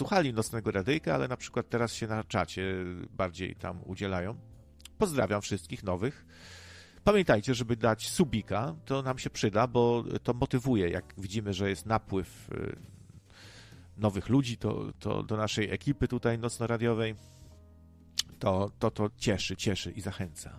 słuchali Nocnego Radyjka, ale na przykład teraz się na czacie bardziej tam udzielają. Pozdrawiam wszystkich nowych. Pamiętajcie, żeby dać subika, to nam się przyda, bo to motywuje, jak widzimy, że jest napływ nowych ludzi to do naszej ekipy tutaj nocno-radiowej, to cieszy i zachęca.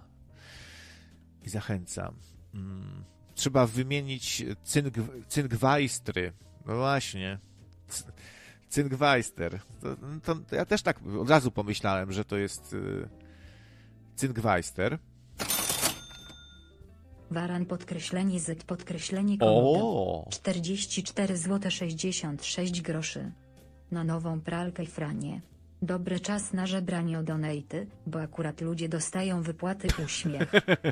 Trzeba wymienić Cynkwajstry. No właśnie. Cynkwajster. To ja też tak od razu pomyślałem, że to jest Cynkwajster. Waran podkreślenie Z podkreślenie komodo. O! 44 zł 66 groszy. Na nową pralkę i franie. Dobry czas na żebranie o donaty, bo akurat ludzie dostają wypłaty uśmiech.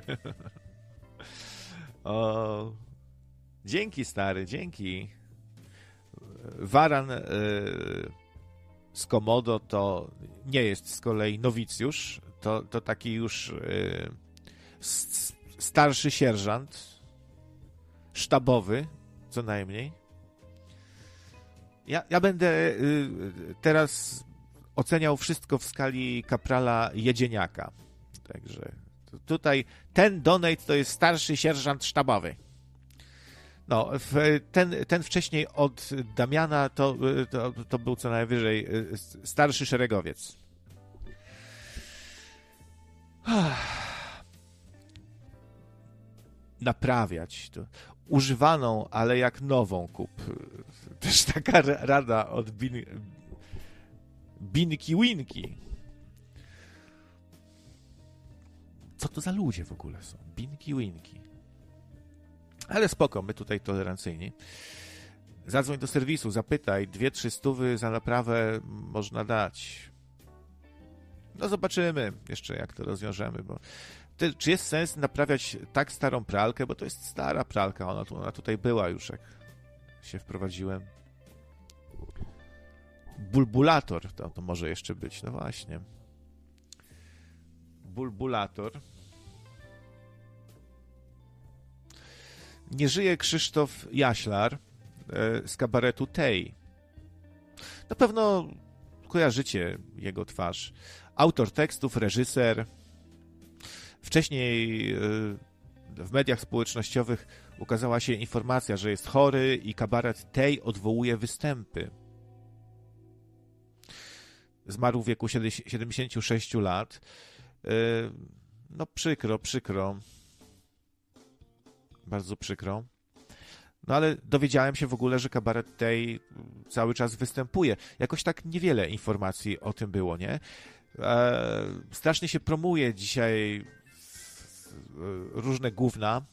O, dzięki stary, dzięki. Waran z Komodo to nie jest z kolei nowicjusz, to taki już starszy sierżant, sztabowy, co najmniej. Ja będę teraz oceniał wszystko w skali kaprala Jedzieniaka. Także tutaj ten donate to jest starszy sierżant sztabowy. No, ten wcześniej od Damiana to był co najwyżej starszy szeregowiec. Naprawiać to. Używaną, ale jak nową kup. Też taka rada od Binki Winki. Co to za ludzie w ogóle są? Binki Winki. Ale spoko, my tutaj tolerancyjni. Zadzwoń do serwisu, zapytaj, 2-3 stówy za naprawę można dać. No zobaczymy jeszcze, jak to rozwiążemy, bo czy jest sens naprawiać tak starą pralkę, bo to jest stara pralka, ona tutaj była już, jak się wprowadziłem. Bulbulator to może jeszcze być, no właśnie. Bulbulator. Nie żyje Krzysztof Jaślar z kabaretu Tej. Na pewno kojarzycie jego twarz. Autor tekstów, reżyser. Wcześniej w mediach społecznościowych ukazała się informacja, że jest chory i kabaret Tej odwołuje występy. Zmarł w wieku 76 lat. No przykro. Bardzo przykro. No ale dowiedziałem się w ogóle, że kabaret Tej cały czas występuje. Jakoś tak niewiele informacji o tym było, nie? Strasznie się promuje dzisiaj różne gówna,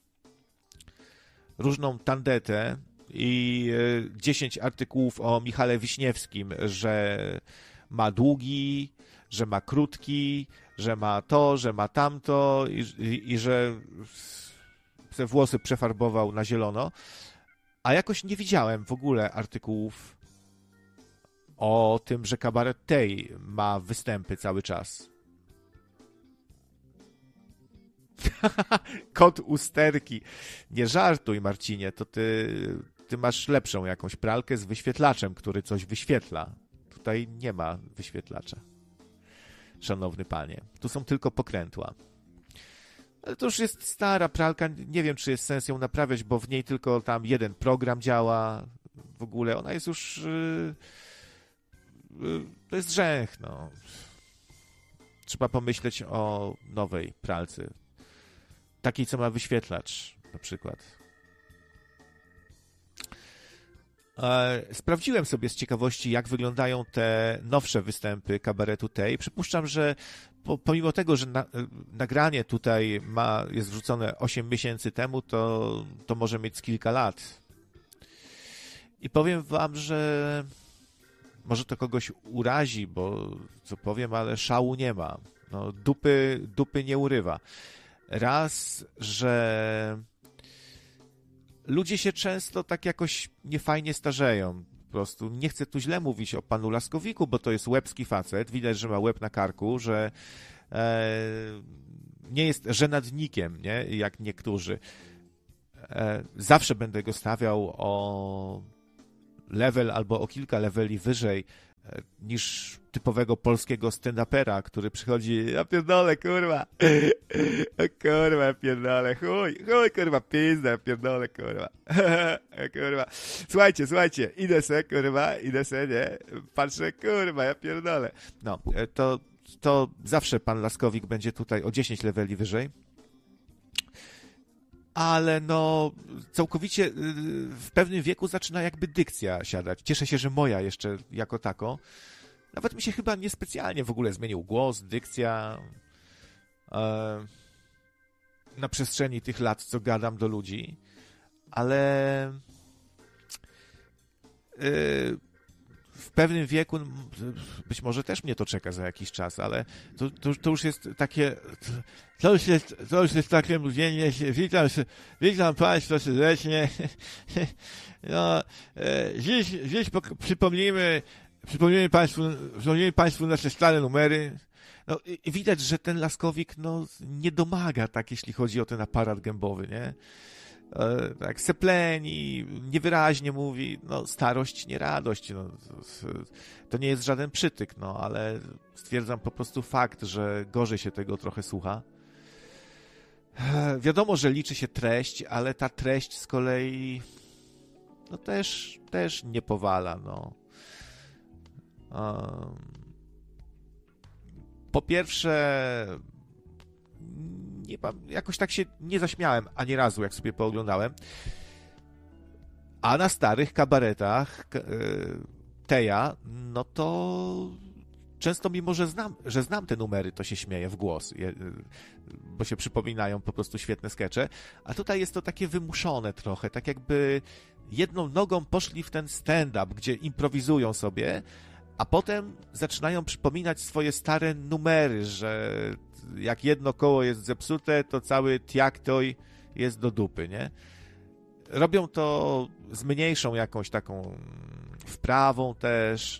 różną tandetę i 10 artykułów o Michale Wiśniewskim, że ma długi, że ma krótki, że ma to, że ma tamto i że te włosy przefarbował na zielono, a jakoś nie widziałem w ogóle artykułów o tym, że kabaret Tej ma występy cały czas. Kot usterki. Nie żartuj, Marcinie, to ty masz lepszą jakąś pralkę z wyświetlaczem, który coś wyświetla. Tutaj nie ma wyświetlacza. Szanowny panie. Tu są tylko pokrętła. Ale to już jest stara pralka. Nie wiem, czy jest sens ją naprawiać, bo w niej tylko tam jeden program działa. W ogóle ona jest już... To jest grzech, no. Trzeba pomyśleć o nowej pralce. Takiej, co ma wyświetlacz, na przykład. Sprawdziłem sobie z ciekawości, jak wyglądają te nowsze występy kabaretu Tej. Przypuszczam, że pomimo tego, że nagranie tutaj jest wrzucone 8 miesięcy temu, to może mieć z kilka lat. I powiem wam, że może to kogoś urazi, bo co powiem, ale szału nie ma. No, dupy nie urywa. Raz, że ludzie się często tak jakoś niefajnie starzeją. Po prostu nie chcę tu źle mówić o panu Laskowiku, bo to jest łebski facet. Widać, że ma łeb na karku, że nie jest żenadnikiem, nie? Jak niektórzy. Zawsze będę go stawiał o level albo o kilka leveli wyżej niż typowego polskiego stand-upera, który przychodzi, ja pierdolę, kurwa, kurwa, ja pierdolę, chuj, kurwa, pizda, ja pierdolę, kurwa, kurwa, słuchajcie, idę se, nie, patrzę, kurwa, ja pierdolę. No, to zawsze pan Laskowik będzie tutaj o 10 leveli wyżej, ale no całkowicie w pewnym wieku zaczyna jakby dykcja siadać. Cieszę się, że moja jeszcze jako tako. Nawet mi się chyba niespecjalnie w ogóle zmienił głos, dykcja na przestrzeni tych lat, co gadam do ludzi, ale w pewnym wieku, być może też mnie to czeka za jakiś czas, ale to już jest takie, to już jest takie mówienie, witam Państwa serdecznie. No, dziś przypomnimy Państwu nasze stare numery. No, i widać, że ten Laskowik no, nie domaga tak, jeśli chodzi o ten aparat gębowy, nie? Tak, sepleni, niewyraźnie mówi, no starość, nie radość, no, to nie jest żaden przytyk, no, ale stwierdzam po prostu fakt, że gorzej się tego trochę słucha. Wiadomo, że liczy się treść, ale ta treść z kolei no też nie powala, no. Po pierwsze, jakoś tak się nie zaśmiałem ani razu, jak sobie pooglądałem. A na starych kabaretach Teja, no to często mimo, że znam te numery, to się śmieję w głos, bo się przypominają po prostu świetne skecze. A tutaj jest to takie wymuszone trochę, tak jakby jedną nogą poszli w ten stand-up, gdzie improwizują sobie, a potem zaczynają przypominać swoje stare numery, że jak jedno koło jest zepsute, to cały tiaktoj jest do dupy, nie? Robią to z mniejszą jakąś taką wprawą też.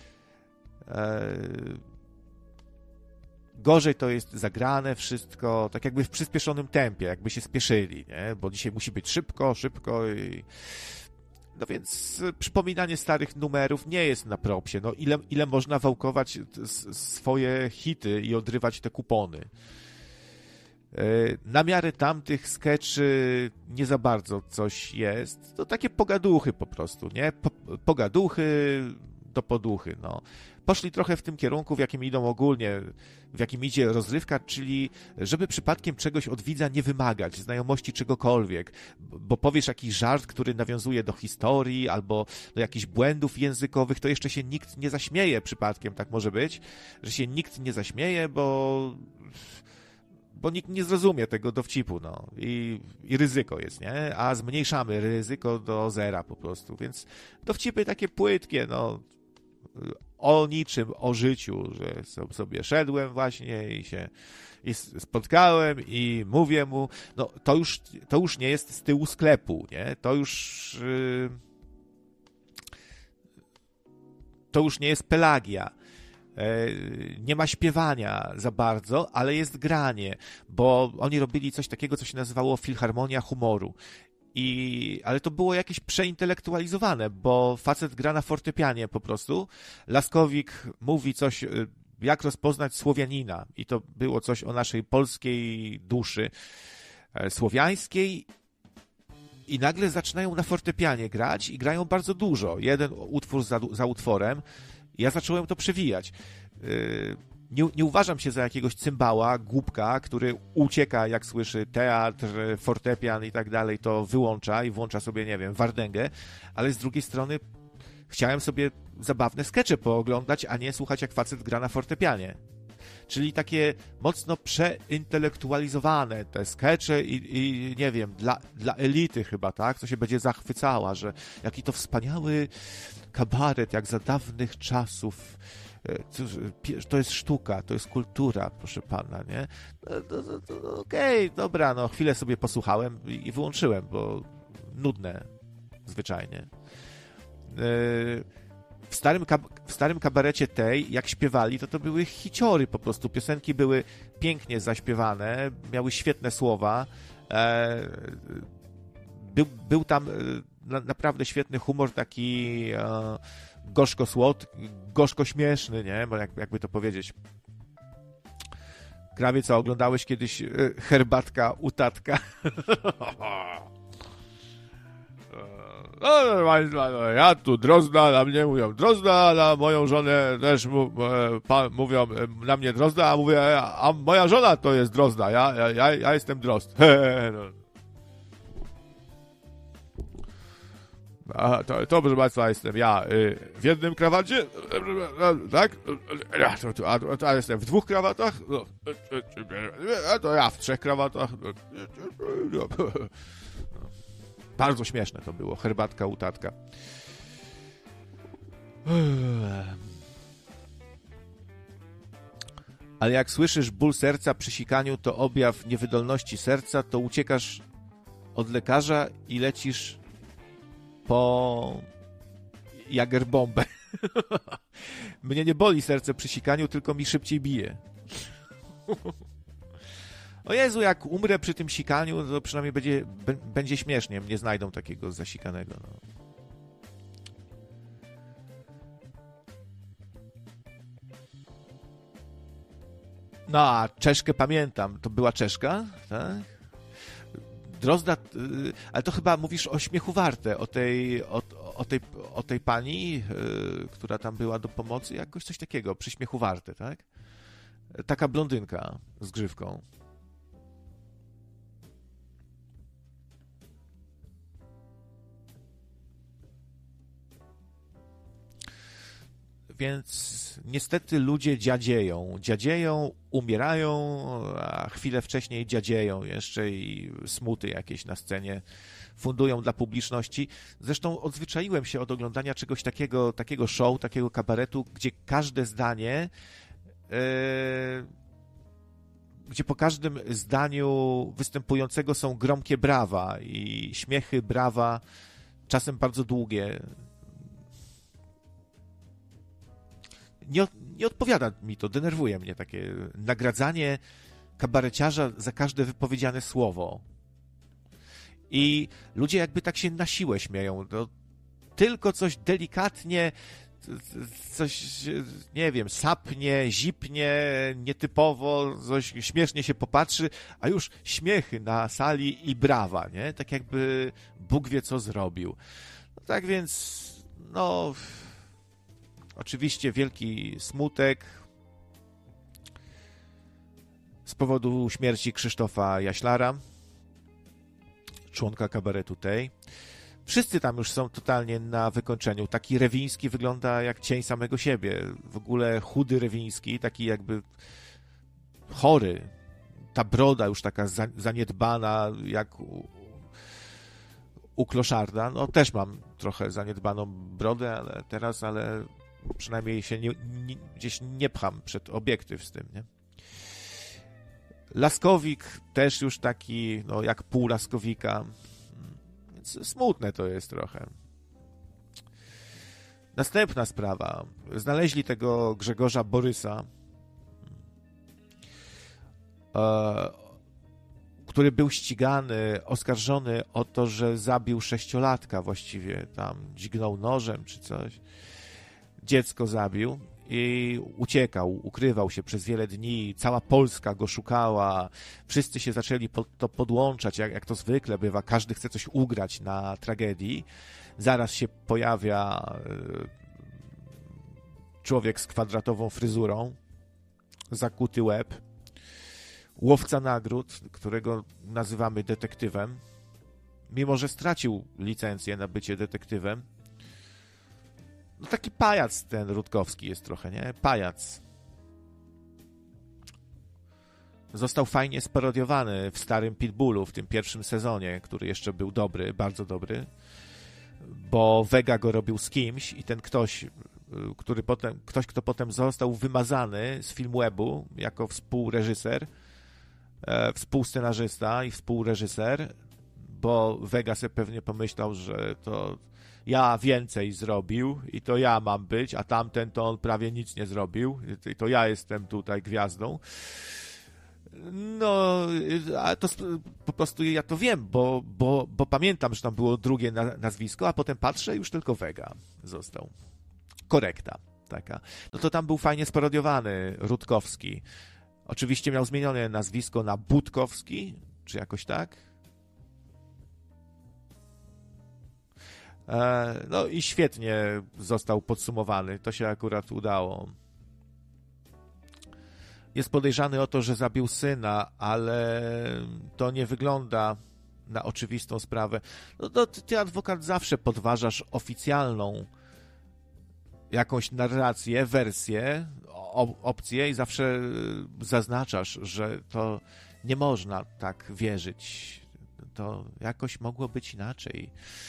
Gorzej to jest zagrane wszystko, tak jakby w przyspieszonym tempie, jakby się spieszyli, nie? Bo dzisiaj musi być szybko i... No więc przypominanie starych numerów nie jest na propsie. No ile można wałkować swoje hity i odrywać te kupony. Na miarę tamtych skeczy nie za bardzo coś jest. To takie pogaduchy po prostu, nie? Pogaduchy do poduchy, no. Poszli trochę w tym kierunku, w jakim idą ogólnie, w jakim idzie rozrywka, czyli żeby przypadkiem czegoś od widza nie wymagać, znajomości czegokolwiek, bo powiesz jakiś żart, który nawiązuje do historii albo do jakichś błędów językowych, to jeszcze się nikt nie zaśmieje przypadkiem, tak może być, że się nikt nie zaśmieje, bo nikt nie zrozumie tego dowcipu, no. I ryzyko jest, nie? A zmniejszamy ryzyko do zera po prostu, więc dowcipy takie płytkie, no, o niczym, o życiu, że sobie szedłem właśnie i spotkałem i mówię mu, no to już nie jest z tyłu sklepu, nie? To już nie jest Pelagia. Nie ma śpiewania za bardzo, ale jest granie, bo oni robili coś takiego, co się nazywało Filharmonia Humoru. Ale to było jakieś przeintelektualizowane, bo facet gra na fortepianie po prostu. Laskowik mówi coś, jak rozpoznać Słowianina. I to było coś o naszej polskiej duszy słowiańskiej. I nagle zaczynają na fortepianie grać i grają bardzo dużo. Jeden utwór za utworem. Ja zacząłem to przewijać. Nie uważam się za jakiegoś cymbała, głupka, który ucieka, jak słyszy teatr, fortepian i tak dalej, to wyłącza i włącza sobie, nie wiem, wardęgę, ale z drugiej strony chciałem sobie zabawne skecze pooglądać, a nie słuchać, jak facet gra na fortepianie. Czyli takie mocno przeintelektualizowane te skecze i nie wiem, dla elity chyba, tak? Co się będzie zachwycała, że jaki to wspaniały kabaret, jak za dawnych czasów. To jest sztuka, to jest kultura, proszę pana, nie? Okej, dobra, no chwilę sobie posłuchałem i wyłączyłem, bo nudne zwyczajnie. W starym kabarecie tej, jak śpiewali, to były hiciory po prostu. Piosenki były pięknie zaśpiewane, miały świetne słowa. Był tam naprawdę świetny humor, taki gorzko śmieszny, nie? Bo jakby to powiedzieć. Krawie, co oglądałeś kiedyś herbatka u tatka? No, ja tu Drozda, na mnie mówią Drozda, na moją żonę też mówią na mnie Drozda, a mówię, a moja żona to jest Drozda, ja jestem Drozd. A, to, proszę Państwa, jestem ja w jednym krawacie, tak? A jestem w 2 krawatach, a to ja w 3 krawatach. Bardzo śmieszne to było, herbatka u tatka. Ale jak słyszysz ból serca przy sikaniu, to objaw niewydolności serca, to uciekasz od lekarza i lecisz po Jagerbombę. Mnie nie boli serce przy sikaniu, tylko mi szybciej bije. O Jezu, jak umrę przy tym sikaniu, to przynajmniej będzie śmiesznie. Mnie znajdą takiego zasikanego. No a Czeszkę pamiętam. To była Czeszka, tak? Drozda, ale to chyba mówisz o Śmiechu Warte, o tej pani, która tam była do pomocy, jakoś coś takiego, przy Śmiechu Warte, tak? Taka blondynka z grzywką. Więc niestety ludzie dziadzieją, umierają, a chwilę wcześniej dziadzieją jeszcze i smuty jakieś na scenie fundują dla publiczności. Zresztą odzwyczaiłem się od oglądania czegoś takiego show, takiego kabaretu, gdzie każde zdanie, gdzie po każdym zdaniu występującego są gromkie brawa i śmiechy, brawa, czasem bardzo długie. Nie odpowiada mi to, denerwuje mnie takie nagradzanie kabareciarza za każde wypowiedziane słowo. I ludzie jakby tak się na siłę śmieją. To tylko coś delikatnie, coś, nie wiem, sapnie, zipnie, nietypowo, coś śmiesznie się popatrzy, a już śmiechy na sali i brawa, nie? Tak jakby Bóg wie, co zrobił. No tak więc, no... Oczywiście wielki smutek z powodu śmierci Krzysztofa Jaślara, członka kabaretu tej. Wszyscy tam już są totalnie na wykończeniu. Taki Rewiński wygląda jak cień samego siebie. W ogóle chudy Rewiński, taki jakby chory. Ta broda już taka zaniedbana jak u Kloszarda. No też mam trochę zaniedbaną brodę, ale przynajmniej się gdzieś nie pcham przed obiektyw z tym, nie? Laskowik też już taki, no jak pół Laskowika. Więc smutne to jest trochę. Następna sprawa. Znaleźli tego Grzegorza Borysa, który był ścigany, oskarżony o to, że zabił 6-latka właściwie, tam dźgnął nożem czy coś. Dziecko zabił i uciekał, ukrywał się przez wiele dni, cała Polska go szukała, wszyscy się zaczęli to podłączać, jak to zwykle bywa, każdy chce coś ugrać na tragedii. Zaraz się pojawia człowiek z kwadratową fryzurą, zakuty łeb, łowca nagród, którego nazywamy detektywem, mimo że stracił licencję na bycie detektywem. No taki pajac ten Rutkowski jest trochę, nie? Pajac. Został fajnie sparodiowany w starym Pitbullu, w tym pierwszym sezonie, który jeszcze był dobry, bardzo dobry, bo Vega go robił z kimś i ten ktoś, kto potem został wymazany z Filmwebu jako współreżyser, współscenarzysta i współreżyser, bo Vega sobie pewnie pomyślał, że to ja więcej zrobił i to ja mam być, a tamten to on prawie nic nie zrobił i to ja jestem tutaj gwiazdą. No, a to po prostu ja to wiem, bo pamiętam, że tam było drugie nazwisko, a potem patrzę, już tylko Vega został. korekta taka. No to tam był fajnie sparodiowany Rutkowski. Oczywiście miał zmienione nazwisko na Budkowski, czy jakoś tak. No i świetnie został podsumowany. To się akurat udało. Jest podejrzany o to, że zabił syna, ale to nie wygląda na oczywistą sprawę. No to ty, adwokat, zawsze podważasz oficjalną jakąś narrację, wersję, opcję i zawsze zaznaczasz, że to nie można tak wierzyć. To jakoś mogło być inaczej.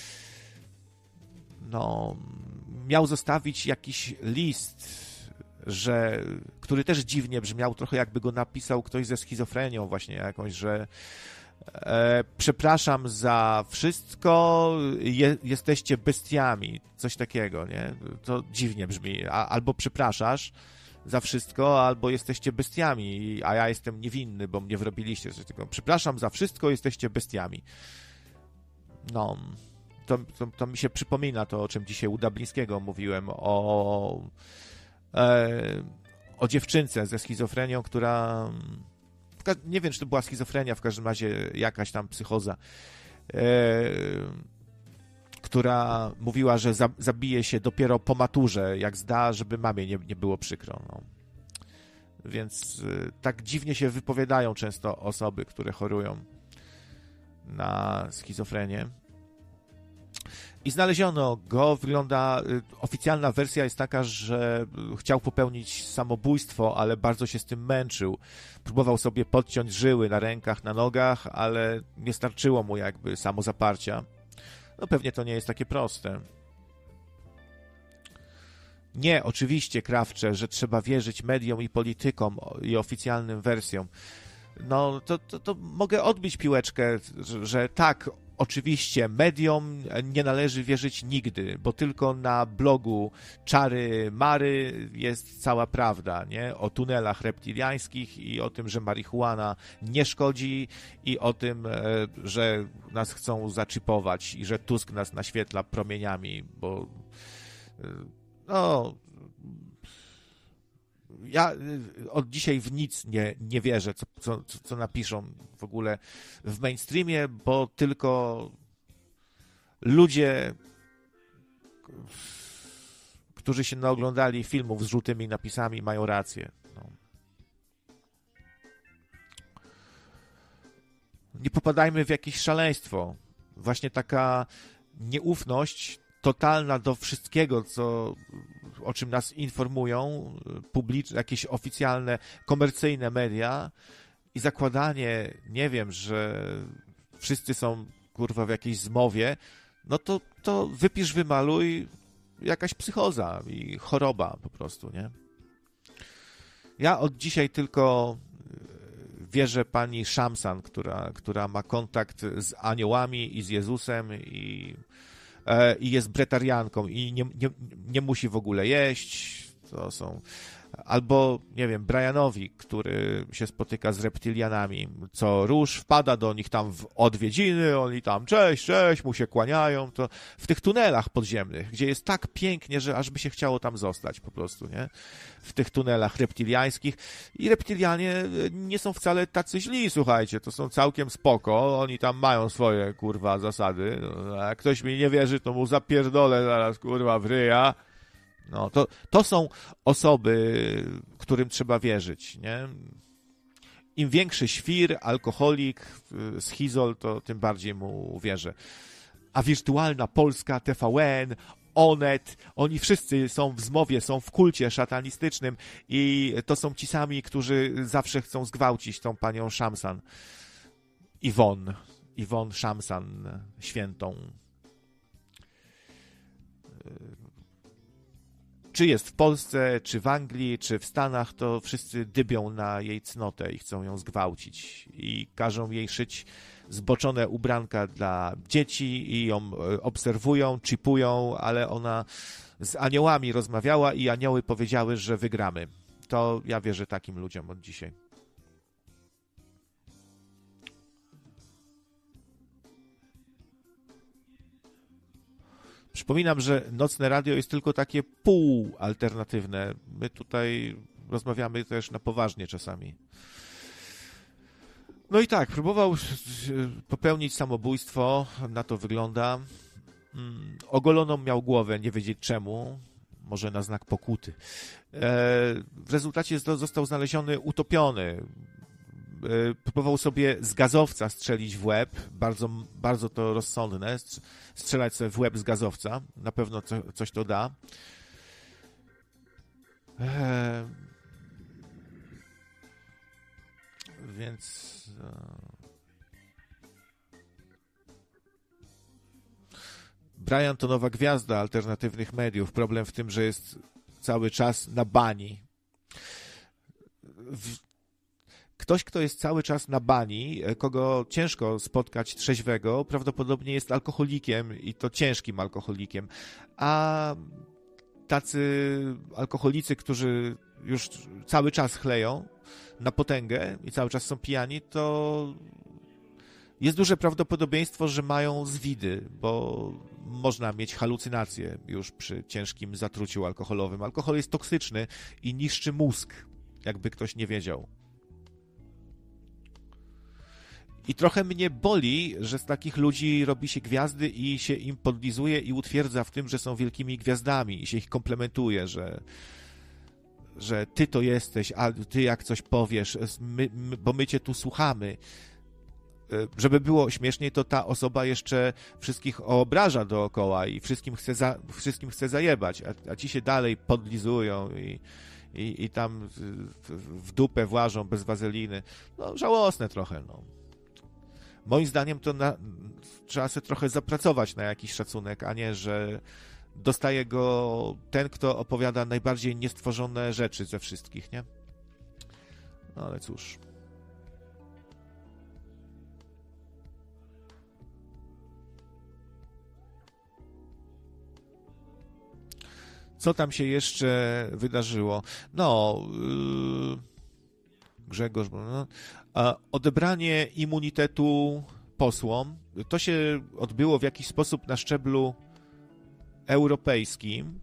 No, miał zostawić jakiś list, który też dziwnie brzmiał, trochę jakby go napisał ktoś ze schizofrenią właśnie jakąś, że przepraszam za wszystko, jesteście bestiami, coś takiego, nie? To dziwnie brzmi. Albo przepraszasz za wszystko, albo jesteście bestiami, a ja jestem niewinny, bo mnie wrobiliście. Coś takiego. Przepraszam za wszystko, jesteście bestiami. No, to mi się przypomina to, o czym dzisiaj u Dablińskiego mówiłem, o dziewczynce ze schizofrenią, która... Nie wiem, czy to była schizofrenia, w każdym razie jakaś tam psychoza, która mówiła, że zabije się dopiero po maturze, jak zda, żeby mamie nie było przykro. No. Więc tak dziwnie się wypowiadają często osoby, które chorują na schizofrenię. I znaleziono go, oficjalna wersja jest taka, że chciał popełnić samobójstwo, ale bardzo się z tym męczył. Próbował sobie podciąć żyły na rękach, na nogach, ale nie starczyło mu jakby samozaparcia. No pewnie to nie jest takie proste. Nie, oczywiście, Krawcze, że trzeba wierzyć mediom i politykom i oficjalnym wersjom. No to mogę odbić piłeczkę, że tak, oczywiście mediom nie należy wierzyć nigdy, bo tylko na blogu Czary Mary jest cała prawda, nie? O tunelach reptiliańskich i o tym, że marihuana nie szkodzi i o tym, że nas chcą zaczipować i że Tusk nas naświetla promieniami, bo no... Ja od dzisiaj w nic nie wierzę, co napiszą w ogóle w mainstreamie, bo tylko ludzie, którzy się naoglądali filmów z żółtymi napisami, mają rację. No. Nie popadajmy w jakieś szaleństwo. Właśnie taka nieufność totalna do wszystkiego, o czym nas informują jakieś oficjalne, komercyjne media i zakładanie, nie wiem, że wszyscy są, kurwa, w jakiejś zmowie, no to wypisz, wymaluj jakaś psychoza i choroba po prostu, nie? Ja od dzisiaj tylko wierzę pani Shamsan, która ma kontakt z aniołami i z Jezusem i jest bretarianką i nie musi w ogóle jeść. To są... Albo, nie wiem, Brianowi, który się spotyka z reptylianami, co róż wpada do nich tam w odwiedziny, oni tam cześć, mu się kłaniają, to w tych tunelach podziemnych, gdzie jest tak pięknie, że aż by się chciało tam zostać po prostu, nie? W tych tunelach reptyliańskich. I reptylianie nie są wcale tacy źli, słuchajcie, to są całkiem spoko, oni tam mają swoje, kurwa, zasady. No, a jak ktoś mi nie wierzy, to mu zapierdolę zaraz, kurwa, w ryja. No, to są osoby, którym trzeba wierzyć, nie? Im większy świr, alkoholik, schizol, to tym bardziej mu wierzę. A wirtualna Polska, TVN, Onet, oni wszyscy są w zmowie, są w kulcie szatanistycznym i to są ci sami, którzy zawsze chcą zgwałcić tą panią Shamsan. Iwon Shamsan, świętą. Czy jest w Polsce, czy w Anglii, czy w Stanach, to wszyscy dybią na jej cnotę i chcą ją zgwałcić. I każą jej szyć zboczone ubranka dla dzieci i ją obserwują, chipują, ale ona z aniołami rozmawiała i anioły powiedziały, że wygramy. To ja wierzę takim ludziom od dzisiaj. Przypominam, że Nocne Radio jest tylko takie półalternatywne. My tutaj rozmawiamy też na poważnie czasami. No i tak, próbował popełnić samobójstwo, na to wygląda. Ogoloną miał głowę, nie wiedzieć czemu, może na znak pokuty. W rezultacie został znaleziony utopiony. Próbował sobie z gazowca strzelić w łeb, bardzo, bardzo to rozsądne, strzelać sobie w łeb z gazowca, na pewno coś to da. Więc Brian to nowa gwiazda alternatywnych mediów. Problem w tym, że jest cały czas na bani. Ktoś, kto jest cały czas na bani, kogo ciężko spotkać trzeźwego, prawdopodobnie jest alkoholikiem i to ciężkim alkoholikiem. A tacy alkoholicy, którzy już cały czas chleją na potęgę i cały czas są pijani, to jest duże prawdopodobieństwo, że mają zwidy, bo można mieć halucynacje już przy ciężkim zatruciu alkoholowym. Alkohol jest toksyczny i niszczy mózg, jakby ktoś nie wiedział. I trochę mnie boli, że z takich ludzi robi się gwiazdy i się im podlizuje i utwierdza w tym, że są wielkimi gwiazdami i się ich komplementuje, że ty to jesteś, a ty jak coś powiesz, bo my cię tu słuchamy. Żeby było śmieszniej, to ta osoba jeszcze wszystkich obraża dookoła i wszystkim chce zajebać, a ci się dalej podlizują i tam w dupę włażą bez wazeliny. No, żałosne trochę, no. Moim zdaniem to trzeba sobie trochę zapracować na jakiś szacunek, a nie, że dostaje go ten, kto opowiada najbardziej niestworzone rzeczy ze wszystkich, nie? No ale cóż. Co tam się jeszcze wydarzyło? No, Grzegorz, odebranie immunitetu posłom. To się odbyło w jakiś sposób na szczeblu europejskim.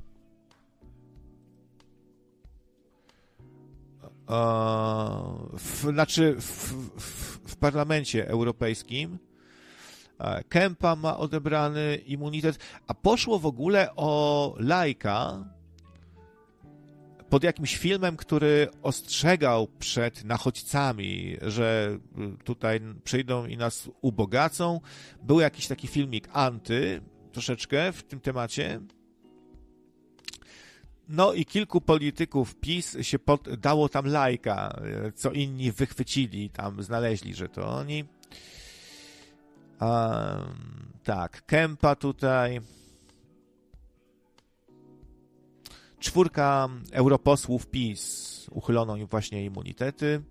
W Parlamencie Europejskim. Kempa ma odebrany immunitet, a poszło w ogóle o lajka pod jakimś filmem, który ostrzegał przed nachodźcami, że tutaj przyjdą i nas ubogacą. Był jakiś taki filmik troszeczkę w tym temacie. No i kilku polityków PiS się dało tam lajka, co inni wychwycili, tam znaleźli, że to oni. Tak, Kempa tutaj. 4 europosłów PiS uchylono im właśnie immunitety.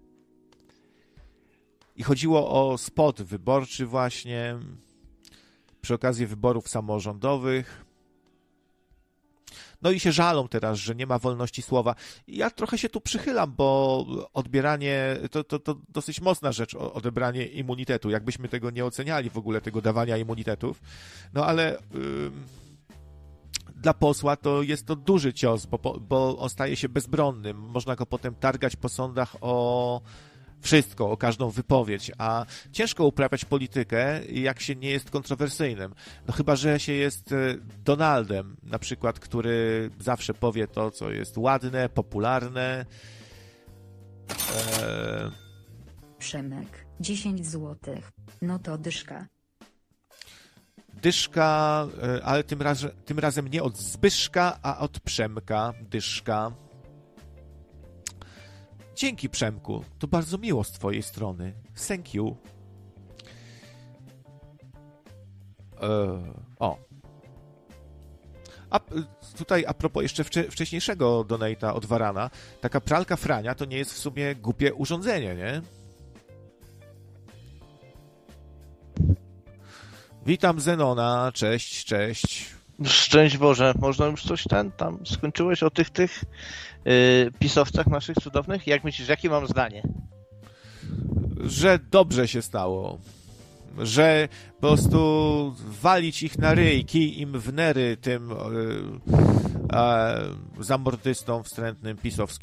I chodziło o spot wyborczy właśnie przy okazji wyborów samorządowych. No i się żalą teraz, że nie ma wolności słowa. Ja trochę się tu przychylam, bo odbieranie, to dosyć mocna rzecz, odebranie immunitetu. Jakbyśmy tego nie oceniali w ogóle, tego dawania immunitetów. No ale dla posła to jest to duży cios, bo on staje się bezbronnym. Można go potem targać po sądach o wszystko, o każdą wypowiedź, a ciężko uprawiać politykę, jak się nie jest kontrowersyjnym. No chyba, że się jest Donaldem, na przykład, który zawsze powie to, co jest ładne, popularne. Przemek, 10 złotych. No to dyszka. Dyszka, ale tym razem nie od Zbyszka, a od Przemka. Dyszka. Dzięki, Przemku. To bardzo miło z twojej strony. Thank you. A tutaj a propos jeszcze wcześniejszego donate'a od Warana, taka pralka Frania to nie jest w sumie głupie urządzenie, nie? Witam Zenona, cześć, cześć. Szczęść Boże, można już coś tam skończyłeś o tych pisowcach naszych cudownych? Jak myślisz, jakie mam zdanie? Że dobrze się stało. że po prostu walić ich na ryj, kij im w nery tym zamordystom wstrętnym pisowskim.